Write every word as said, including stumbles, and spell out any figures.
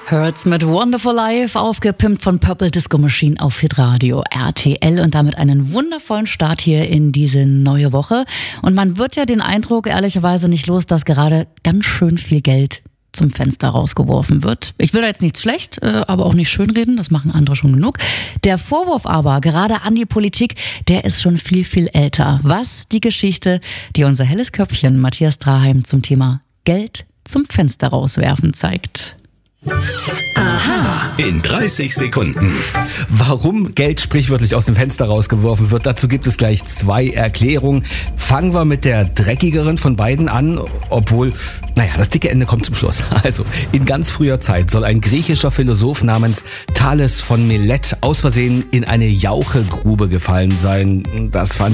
Hurts mit Wonderful Life, aufgepimpt von Purple Disco Machine auf Hitradio R T L und damit einen wundervollen Start hier in diese neue Woche. Und man wird ja den Eindruck ehrlicherweise nicht los, dass gerade ganz schön viel Geld zum Fenster rausgeworfen wird. Ich will da jetzt nichts schlecht, aber auch nicht schönreden, das machen andere schon genug. Der Vorwurf aber, gerade an die Politik, der ist schon viel, viel älter. Was die Geschichte, die unser helles Köpfchen Matthias Draheim zum Thema Geld zum Fenster rauswerfen zeigt. Aha. In dreißig Sekunden. Warum Geld sprichwörtlich aus dem Fenster rausgeworfen wird, dazu gibt es gleich zwei Erklärungen. Fangen wir mit der dreckigeren von beiden an, obwohl, naja, das dicke Ende kommt zum Schluss. Also, in ganz früher Zeit soll ein griechischer Philosoph namens Thales von Milet aus Versehen in eine Jauchegrube gefallen sein. Das fand